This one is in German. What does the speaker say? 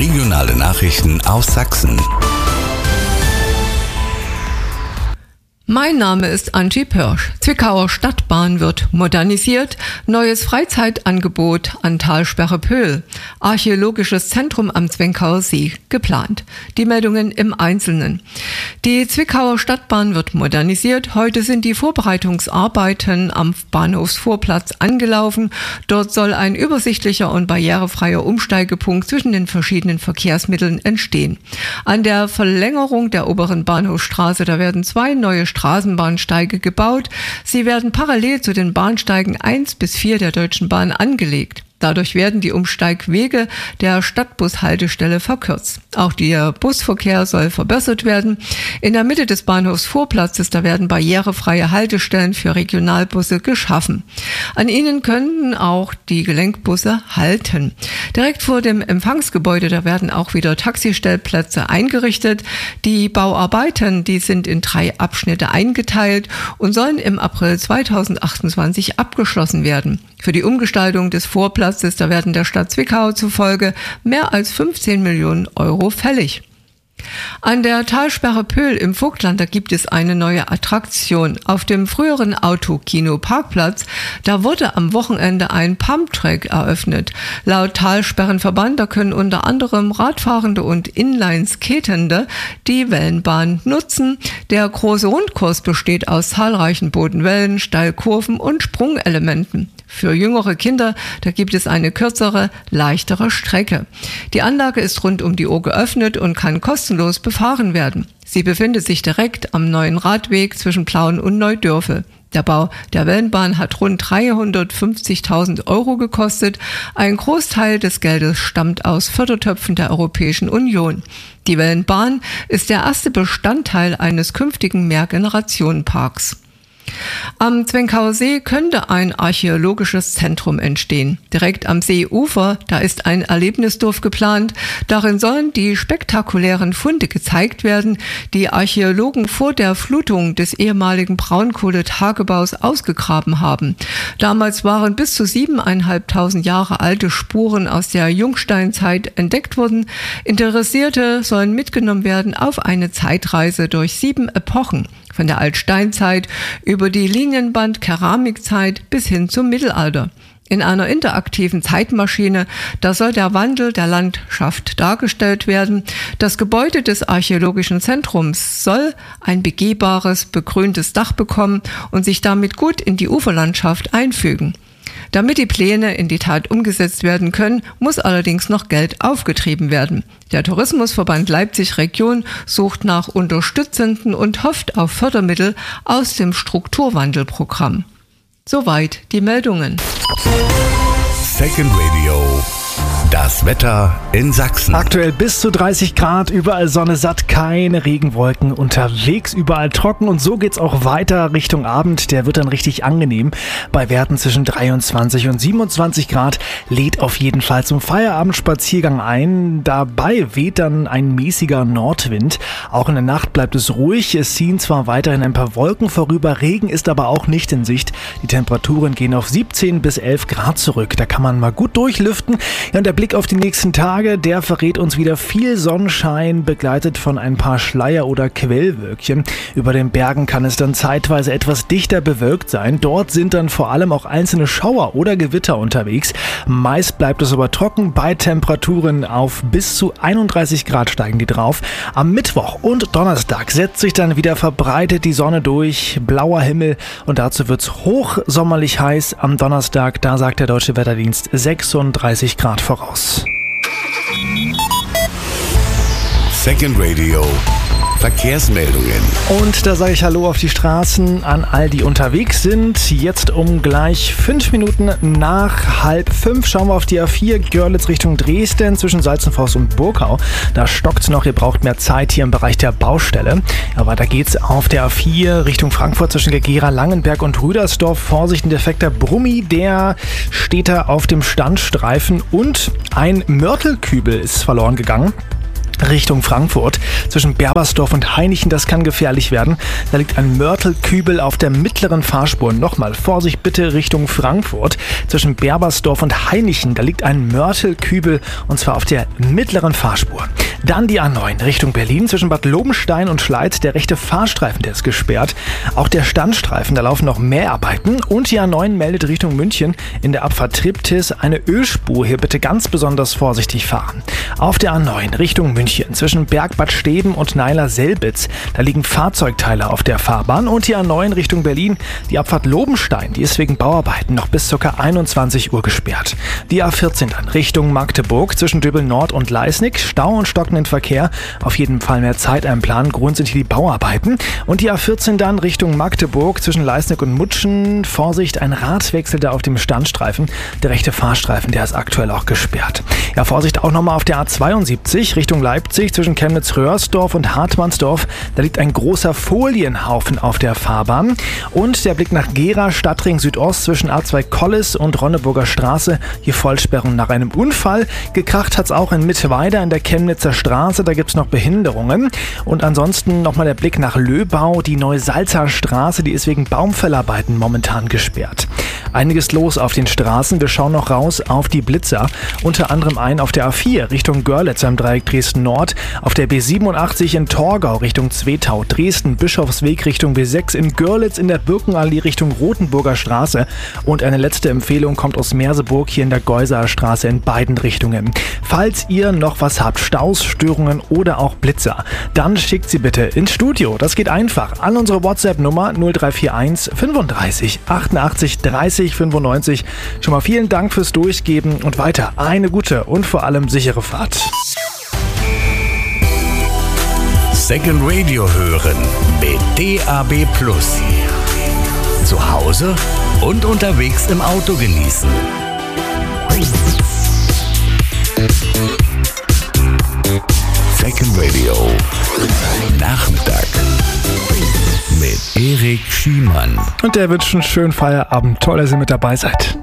Regionale Nachrichten aus Sachsen. Mein Name ist Angie Pirsch. Zwickauer Stadtbahn wird modernisiert. Neues Freizeitangebot an Talsperre Pöhl. Archäologisches Zentrum am Zwenkauer See geplant. Die Meldungen im Einzelnen. Die Zwickauer Stadtbahn wird modernisiert. Heute sind die Vorbereitungsarbeiten am Bahnhofsvorplatz angelaufen. Dort soll ein übersichtlicher und barrierefreier Umsteigepunkt zwischen den verschiedenen Verkehrsmitteln entstehen. An der Verlängerung der oberen Bahnhofstraße, da werden 2 neue Straßenbahnsteige gebaut. Sie werden parallel zu den Bahnsteigen 1 bis 4 der Deutschen Bahn angelegt. Dadurch werden die Umsteigwege der Stadtbushaltestelle verkürzt. Auch der Busverkehr soll verbessert werden. In der Mitte des Bahnhofsvorplatzes, da werden barrierefreie Haltestellen für Regionalbusse geschaffen. An ihnen können auch die Gelenkbusse halten. Direkt vor dem Empfangsgebäude, da werden auch wieder Taxistellplätze eingerichtet. Die Bauarbeiten, die sind in 3 Abschnitte eingeteilt und sollen im April 2028 abgeschlossen werden. Für die Umgestaltung des Vorplatzes, da werden der Stadt Zwickau zufolge mehr als 15 Millionen Euro fällig. An der Talsperre Pöhl im Vogtland, da gibt es eine neue Attraktion. Auf dem früheren Autokino-Parkplatz, da wurde am Wochenende ein Pumptrack eröffnet. Laut Talsperrenverband, da können unter anderem Radfahrende und Inline-Skatende die Wellenbahn nutzen. Der große Rundkurs besteht aus zahlreichen Bodenwellen, Steilkurven und Sprungelementen. Für jüngere Kinder, da gibt es eine kürzere, leichtere Strecke. Die Anlage ist rund um die Uhr geöffnet und kann kostenlos befahren werden. Sie befindet sich direkt am neuen Radweg zwischen Plauen und Neudörfel. Der Bau der Wellenbahn hat rund 350.000 Euro gekostet. Ein Großteil des Geldes stammt aus Fördertöpfen der Europäischen Union. Die Wellenbahn ist der erste Bestandteil eines künftigen Mehrgenerationenparks. Am Zwenkauer See könnte ein archäologisches Zentrum entstehen. Direkt am Seeufer, da ist ein Erlebnisdorf geplant. Darin sollen die spektakulären Funde gezeigt werden, die Archäologen vor der Flutung des ehemaligen Braunkohletagebaus ausgegraben haben. Damals waren bis zu 7.500 Jahre alte Spuren aus der Jungsteinzeit entdeckt worden. Interessierte sollen mitgenommen werden auf eine Zeitreise durch 7 Epochen. Von der Altsteinzeit über die Linienband-Keramikzeit bis hin zum Mittelalter. In einer interaktiven Zeitmaschine, da soll der Wandel der Landschaft dargestellt werden. Das Gebäude des archäologischen Zentrums soll ein begehbares, begrüntes Dach bekommen und sich damit gut in die Uferlandschaft einfügen. Damit die Pläne in die Tat umgesetzt werden können, muss allerdings noch Geld aufgetrieben werden. Der Tourismusverband Leipzig Region sucht nach Unterstützenden und hofft auf Fördermittel aus dem Strukturwandelprogramm. Soweit die Meldungen. Second Radio. Das Wetter in Sachsen. Aktuell bis zu 30 Grad, überall Sonne satt, keine Regenwolken unterwegs, überall trocken und so geht's auch weiter Richtung Abend. Der wird dann richtig angenehm. Bei Werten zwischen 23 und 27 Grad lädt auf jeden Fall zum Feierabendspaziergang ein. Dabei weht dann ein mäßiger Nordwind. Auch in der Nacht bleibt es ruhig. Es ziehen zwar weiterhin ein paar Wolken vorüber, Regen ist aber auch nicht in Sicht. Die Temperaturen gehen auf 17 bis 11 Grad zurück. Da kann man mal gut durchlüften. Ja, und der Blick auf die nächsten Tage, der verrät uns wieder viel Sonnenschein, begleitet von ein paar Schleier- oder Quellwölkchen. Über den Bergen kann es dann zeitweise etwas dichter bewölkt sein. Dort sind dann vor allem auch einzelne Schauer oder Gewitter unterwegs. Meist bleibt es aber trocken. Bei Temperaturen auf bis zu 31 Grad steigen die drauf. Am Mittwoch und Donnerstag setzt sich dann wieder verbreitet die Sonne durch. Blauer Himmel und dazu wird es hochsommerlich heiß. Am Donnerstag, da sagt der Deutsche Wetterdienst 36 Grad voraus. Second Radio. Verkehrsmeldungen. Und da sage ich Hallo auf die Straßen an all die unterwegs sind. Jetzt um gleich 5 Minuten nach 4:30 schauen wir auf die A4 Görlitz Richtung Dresden zwischen Salzenforst und Burkau. Da stockt es noch, ihr braucht mehr Zeit hier im Bereich der Baustelle. Ja, weiter geht's auf der A4 Richtung Frankfurt zwischen Gera, Langenberg und Rüdersdorf. Vorsicht, ein defekter Brummi, der steht da auf dem Standstreifen und ein Mörtelkübel ist verloren gegangen. Richtung Frankfurt. Zwischen Berbersdorf und Hainichen, das kann gefährlich werden. Da liegt ein Mörtelkübel auf der mittleren Fahrspur. Nochmal, Vorsicht bitte Richtung Frankfurt. Zwischen Berbersdorf und Hainichen, da liegt ein Mörtelkübel und zwar auf der mittleren Fahrspur. Dann die A9 Richtung Berlin. Zwischen Bad Lobenstein und Schleiz, der rechte Fahrstreifen, der ist gesperrt. Auch der Standstreifen, da laufen noch Mäharbeiten. Und die A9 meldet Richtung München in der Abfahrt Triptis eine Ölspur. Hier bitte ganz besonders vorsichtig fahren. Auf der A9 Richtung München. Zwischen Bergbad Steben und Neiler-Selbitz. Da liegen Fahrzeugteile auf der Fahrbahn. Und die A9 Richtung Berlin, die Abfahrt Lobenstein, die ist wegen Bauarbeiten noch bis ca. 21 Uhr gesperrt. Die A14 dann Richtung Magdeburg, zwischen Döbel Nord und Leisnig. Stau und stockenden Verkehr. Auf jeden Fall mehr Zeit einplanen. Grund sind hier die Bauarbeiten. Und die A14 dann Richtung Magdeburg, zwischen Leisnig und Mutschen. Vorsicht, ein Radwechsel da auf dem Standstreifen. Der rechte Fahrstreifen, der ist aktuell auch gesperrt. Ja, Vorsicht auch nochmal auf der A72 Richtung Leipzig, zwischen Chemnitz-Röhrsdorf und Hartmannsdorf. Da liegt ein großer Folienhaufen auf der Fahrbahn. Und der Blick nach Gera, Stadtring Südost zwischen A2 Kollis und Ronneburger Straße. Hier Vollsperrung nach einem Unfall. Gekracht hat es auch in Mittweida in der Chemnitzer Straße. Da gibt es noch Behinderungen. Und ansonsten nochmal der Blick nach Löbau. Die Neusalzer Straße, die ist wegen Baumfellarbeiten momentan gesperrt. Einiges los auf den Straßen. Wir schauen noch raus auf die Blitzer. Unter anderem einen auf der A4 Richtung Görlitz am Dreieck Dresden Nord, auf der B87 in Torgau Richtung Zwetau, Dresden Bischofsweg Richtung B6 in Görlitz in der Birkenallee Richtung Rothenburger Straße und eine letzte Empfehlung kommt aus Merseburg hier in der Geusaer Straße in beiden Richtungen. Falls ihr noch was habt, Staus, Störungen oder auch Blitzer, dann schickt sie bitte ins Studio. Das geht einfach an unsere WhatsApp-Nummer 0341 35 88 30 95. Schon mal vielen Dank fürs Durchgeben und weiter eine gute und vor allem sichere Fahrt. Second Radio hören mit DAB+. Zu Hause und unterwegs im Auto genießen. Second Radio Nachmittag mit Erik Schiemann. Und der wünscht einen schönen Feierabend. Toll, dass ihr mit dabei seid.